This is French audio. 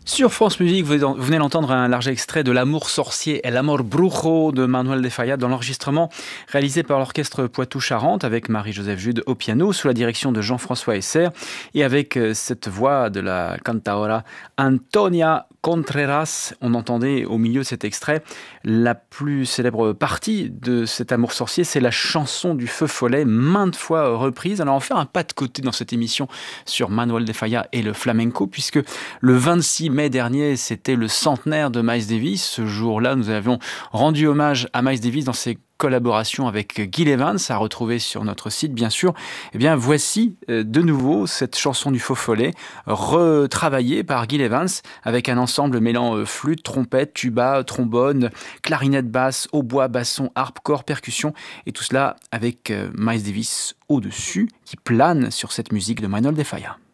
Sur France Musique, vous venez d'entendre un large extrait de L'amour sorcier, El amor brujo de Manuel de Falla dans l'enregistrement réalisé par l'orchestre Poitou-Charentes avec Marie-Joseph Jude au piano sous la direction de Jean-François Esser et avec cette voix de la cantaora Antonia Contreras. On entendait au milieu de cet extrait la plus célèbre partie de cet amour sorcier, c'est la chanson du feu follet, maintes fois reprise. Alors on va faire un pas de côté dans cette émission sur Manuel de Falla et le flamenco puisque le 26 mai dernier, c'était le centenaire de Miles Davis. Ce jour-là, nous avions rendu hommage à Miles Davis dans ses collaborations avec Gil Evans, à retrouver sur notre site bien sûr. Eh bien voici de nouveau cette chanson du faux follet, retravaillée par Gil Evans avec un ensemble mêlant flûte, trompette, tuba, trombone, clarinette basse, hautbois, basson, harpe, corps, percussion et tout cela avec Miles Davis au-dessus qui plane sur cette musique de Manuel de Falla.